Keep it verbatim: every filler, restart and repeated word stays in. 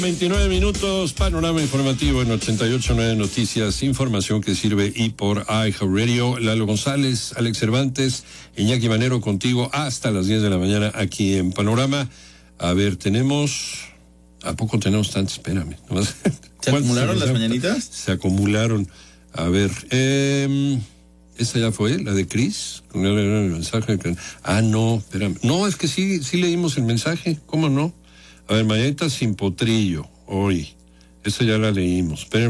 veintinueve minutos, panorama informativo en ochenta y ocho punto nueve Noticias, información que sirve y por iHeartRadio. Lalo González, Alex Cervantes, Iñaki Manero contigo hasta las diez de la mañana aquí en Panorama. A ver, tenemos... ¿A poco tenemos tanto? Espérame. ¿Se acumularon las mañanitas? Se acumularon. A ver, eh, esa ya fue, la de Cris, con el, el mensaje. Ah, no, espérame. No, es que sí, sí leímos el mensaje, ¿cómo no? A ver, mañanitas sin potrillo, hoy. Esa ya la leímos. Espérenme.